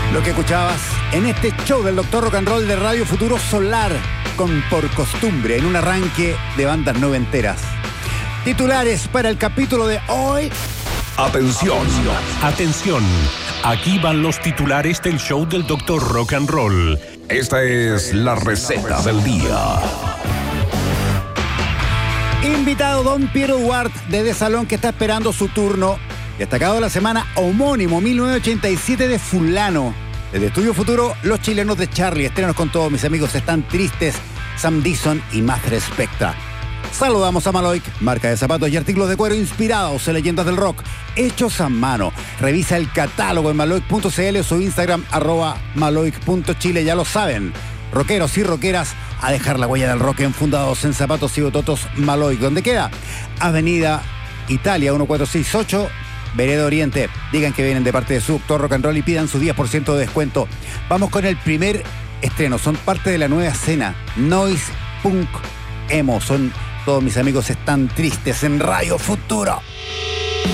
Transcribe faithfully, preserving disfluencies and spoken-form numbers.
Lo que escuchabas en este show del Doctor Rock and Roll de Radio Futuro Solar, con Por Costumbre, en un arranque de bandas noventeras. Titulares para el capítulo de hoy. Atención. Atención. Aquí van los titulares del show del Doctor Rock and Roll. Esta es la receta del día. Invitado Don Piero Duarte de The Salón, que está esperando su turno. Destacado de la semana, homónimo mil novecientos ochenta y siete de fulano. Desde Estudio Futuro, los chilenos de Charlie. Estrenos con todos mis amigos están tristes. Sam Dixon y Master Spectra. Saludamos a Maloic, marca de zapatos y artículos de cuero inspirados en leyendas del rock, hechos a mano. Revisa el catálogo en maloic punto c l o su Instagram, arroba maloic punto chile. Ya lo saben, rockeros y rockeras, a dejar la huella del rock en Fundados en Zapatos y Bototos Maloic. ¿Dónde queda? Avenida Italia mil cuatrocientos sesenta y ocho, Vereda Oriente. Digan que vienen de parte de su Doctor Rock and Roll y pidan su diez por ciento de descuento. Vamos con el primer estreno. Son parte de la nueva escena Noise Punk Emo. Son todos mis amigos están tristes en Radio Futuro.